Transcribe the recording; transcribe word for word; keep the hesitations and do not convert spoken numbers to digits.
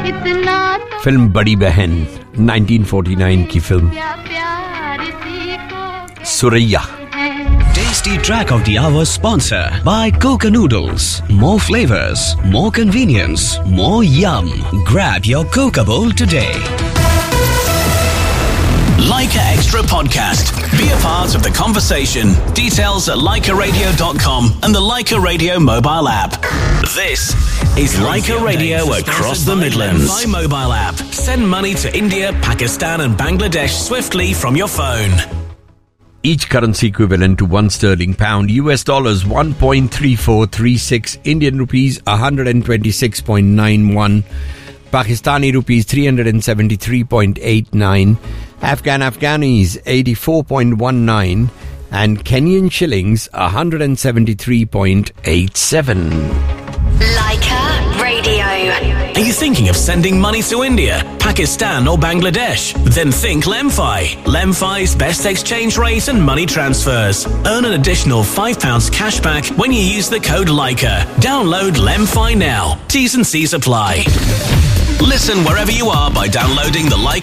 Film बड़ी बहन nineteen forty-nine की film Suraiya. Tasty Track of the Hour sponsor by Coca Noodles. More flavors, more convenience, more yum. Grab your Coca bowl today. Leica Extra Podcast. Be a part of the conversation. Details at leica radio dot com and the Leica Radio mobile app. This is Leica Radio across the Midlands. My mobile app. Send money to India, Pakistan and Bangladesh swiftly from your phone. Each currency equivalent to one sterling pound, U S dollars one point three four three six, Indian rupees one hundred twenty-six point nine one, Pakistani rupees three hundred seventy-three point eight nine, Afghan Afghanis eighty-four point one nine, and Kenyan shillings one hundred seventy-three point eight seven. Leica Radio. Are you thinking of sending money to India, Pakistan or Bangladesh? Then think Lemfi. Lemfi's best exchange rate and money transfers. Earn an additional five pounds cash back when you use the code Leica. Download Lemfi now. T's and C's apply. Listen wherever you are by downloading the Leica